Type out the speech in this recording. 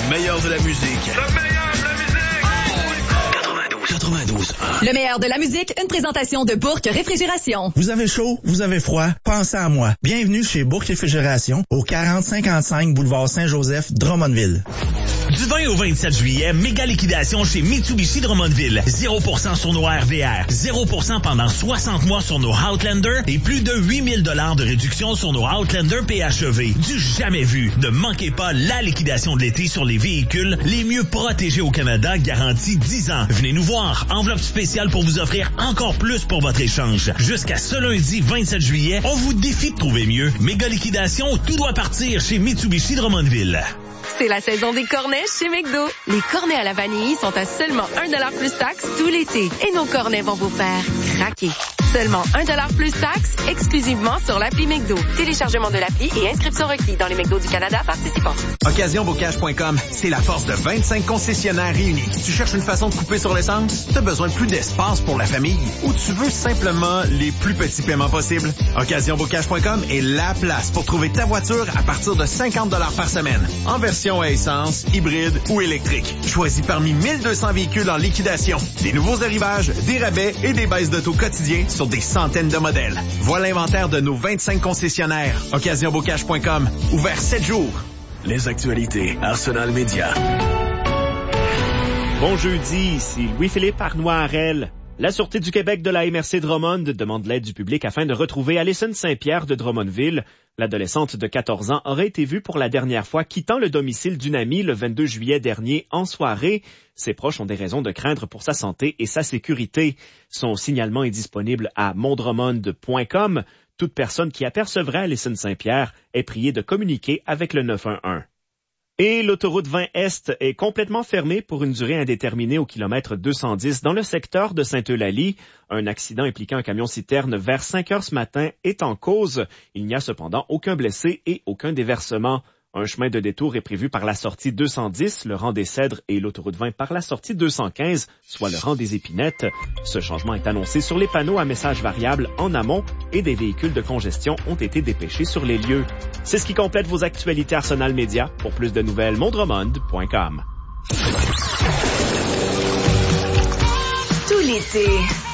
Le meilleur de la musique. Le meilleur de la musique! 92. Le meilleur de la musique, une présentation de Bourque Réfrigération. Vous avez chaud, vous avez froid, pensez à moi. Bienvenue chez Bourque Réfrigération, au 4055 boulevard Saint-Joseph, Drummondville. Du 20 au 27 juillet, méga liquidation chez Mitsubishi Drummondville. 0% sur nos RVR, 0% pendant 60 mois sur nos Outlander et plus de 8 000 $ de réduction sur nos Outlander PHEV. Du jamais vu. Ne manquez pas la liquidation de l'été sur les véhicules les mieux protégés au Canada, garantie 10 ans. Venez nous voir. Enveloppe spéciale pour vous offrir encore plus pour votre échange. Jusqu'à ce lundi 27 juillet, on vous défie de trouver mieux. Méga liquidation, tout doit partir chez Mitsubishi Drummondville. C'est la saison des cornets chez McDo. Les cornets à la vanille sont à seulement 1$ plus taxe tout l'été. Et nos cornets vont vous faire craquer. Seulement 1$ plus taxe, exclusivement sur l'appli McDo. Téléchargement de l'appli et inscription requis dans les McDo du Canada participants. OccasionBocage.com, c'est la force de 25 concessionnaires réunis. Tu cherches une façon de couper sur l'essence? Tu as besoin de plus d'espace pour la famille? Ou tu veux simplement les plus petits paiements possibles? OccasionBocage.com est la place pour trouver ta voiture à partir de 50$ par semaine. En version à essence, hybride ou électrique. Choisis parmi 1200 véhicules en liquidation. Des nouveaux arrivages, des rabais et des baisses d'auto quotidiens sur des centaines de modèles. Voilà l'inventaire de nos 25 concessionnaires. OccasionBocage.com, ouvert 7 jours. Les actualités Arsenal Média. Bon jeudi, ici Louis-Philippe Arnois-Harel. La Sûreté du Québec de la MRC Drummond demande l'aide du public afin de retrouver Alison Saint-Pierre de Drummondville. L'adolescente de 14 ans aurait été vue pour la dernière fois quittant le domicile d'une amie le 22 juillet dernier en soirée. Ses proches ont des raisons de craindre pour sa santé et sa sécurité. Son signalement est disponible à mondremond.com. Toute personne qui apercevrait Alison Saint-Pierre est priée de communiquer avec le 911. Et l'autoroute 20 Est est complètement fermée pour une durée indéterminée au kilomètre 210 dans le secteur de Sainte-Eulalie. Un accident impliquant un camion-citerne vers 5 heures ce matin est en cause. Il n'y a cependant aucun blessé et aucun déversement. Un chemin de détour est prévu par la sortie 210, le rang des Cèdres, et l'autoroute 20 par la sortie 215, soit le rang des Épinettes. Ce changement est annoncé sur les panneaux à messages variables en amont et des véhicules de congestion ont été dépêchés sur les lieux. C'est ce qui complète vos actualités Arsenal Média. Pour plus de nouvelles, mondremond.com. Tout l'été,